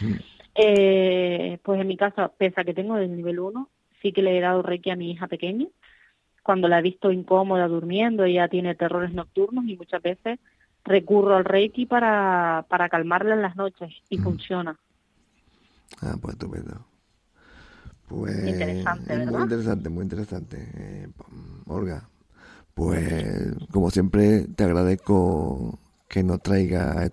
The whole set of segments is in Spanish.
Pues en mi casa, pese a que tengo el nivel 1, sí que le he dado Reiki a mi hija pequeña, cuando la he visto incómoda durmiendo. Ella tiene terrores nocturnos y muchas veces recurro al Reiki para calmarla en las noches y funciona. Pues estupendo. Pues Interesante, ¿verdad? muy interesante. Olga, pues como siempre te agradezco que nos traiga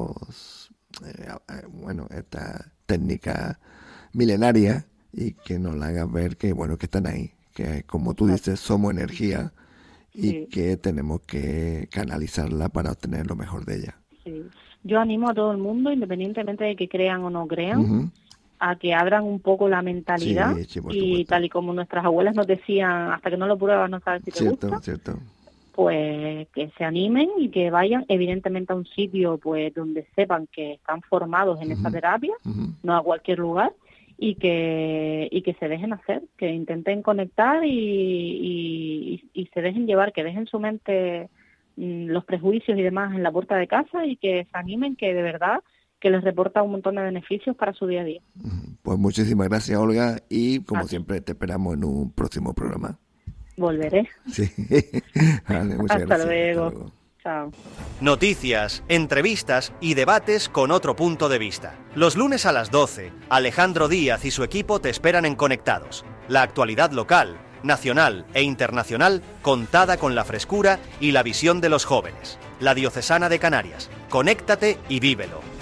esta técnica milenaria y que nos la hagas ver que que están ahí, que como tú dices somos energía y que tenemos que canalizarla para obtener lo mejor de ella. Sí. Yo animo a todo el mundo, independientemente de que crean o no crean, a que abran un poco la mentalidad y tal y como nuestras abuelas nos decían, hasta que no lo pruebas no sabes si te gusta. Pues que se animen y que vayan evidentemente a un sitio pues donde sepan que están formados en esa terapia, no a cualquier lugar, y que se dejen hacer, que intenten conectar y se dejen llevar, que dejen su mente los prejuicios y demás en la puerta de casa y que se animen, que de verdad que les reporta un montón de beneficios para su día a día. Pues muchísimas gracias, Olga, y como siempre te esperamos en un próximo programa. Volveré. Sí. Vale, muchas Hasta gracias. luego. Hasta luego. Chao. Noticias, entrevistas y debates con otro punto de vista. Los lunes a las 12, Alejandro Díaz y su equipo te esperan en Conectados. La actualidad local, nacional e internacional contada con la frescura y la visión de los jóvenes. La Diocesana de Canarias. Conéctate y vívelo.